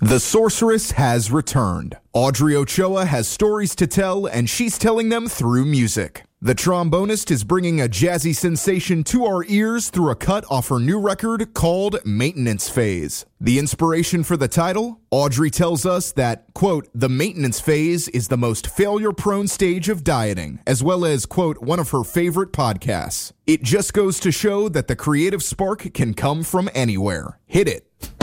The Sorceress has returned. Audrey Ochoa has stories to tell, and she's telling them through music. The trombonist is bringing a jazzy sensation to our ears through a cut off her new record called Maintenance Phase. The inspiration for the title? Audrey tells us that, quote, the maintenance phase is the most failure-prone stage of dieting, as well as, quote, one of her favorite podcasts. It just goes to show that the creative spark can come from anywhere. Hit it.